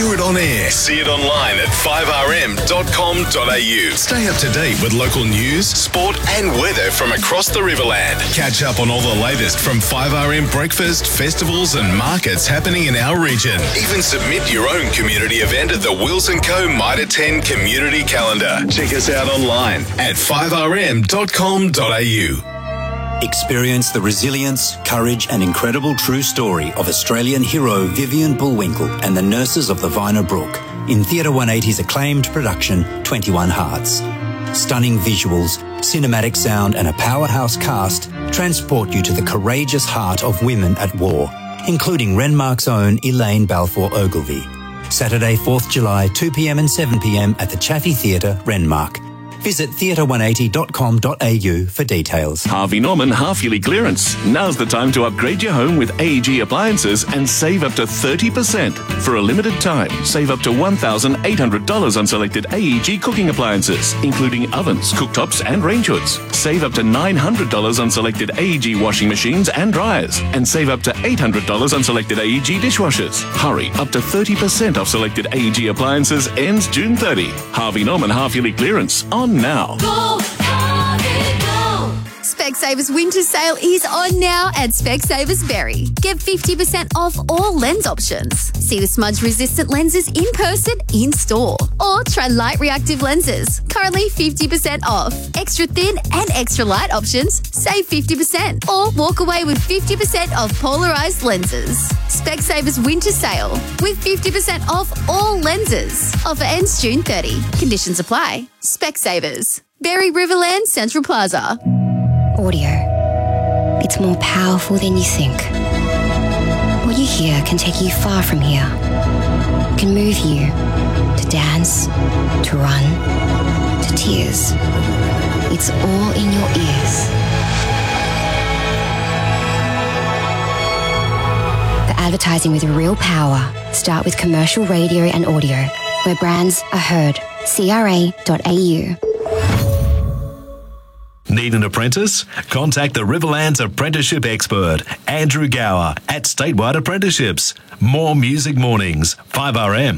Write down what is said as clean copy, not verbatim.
hear it on air. See it online at 5rm.com.au. Stay up to date with local news, sport and weather from across the Riverland. Catch up on all the latest from 5RM breakfast, festivals and markets happening in our region. Even submit your own community event at the Wills & Co Mitre 10 community calendar. Check us out online at 5rm.com.au. Experience the resilience, courage and incredible true story of Australian hero Vivian Bullwinkle and the nurses of the Viner Brook in Theatre 180's acclaimed production 21 Hearts. Stunning visuals, cinematic sound and a powerhouse cast transport you to the courageous heart of women at war, including Renmark's own Elaine Balfour Ogilvie. Saturday 4th July 2pm and 7pm at the Chaffey Theatre, Renmark. Visit theatre180.com.au for details. Harvey Norman half-yearly clearance. Now's the time to upgrade your home with AEG appliances and save up to 30%. For a limited time, save up to $1,800 on selected AEG cooking appliances, including ovens, cooktops and range hoods. Save up to $900 on selected AEG washing machines and dryers. And save up to $800 on selected AEG dishwashers. Hurry, up to 30% off selected AEG appliances ends June 30. Harvey Norman half-yearly clearance on now. Go, Harvey, go! Specsavers winter sale is on now at Specsavers Berry. Get 50% off all lens options. See the smudge-resistant lenses in person, in store. Or try light reactive lenses. Currently 50% off. Extra thin and extra light options, save 50%. Or walk away with 50% off polarized lenses. Specsavers winter sale with 50% off all lenses. Offer ends June 30. Conditions apply. Specsavers. Berry Riverland Central Plaza. Audio. It's more powerful than you think. What you hear can take you far from here. It can move you to dance, to run, to tears. It's all in your ears. The advertising with real power. Start with commercial radio and audio, where brands are heard. CRA.au. Need an apprentice? Contact the Riverland's apprenticeship expert, Andrew Gower, at Statewide Apprenticeships. More music mornings, 5RM.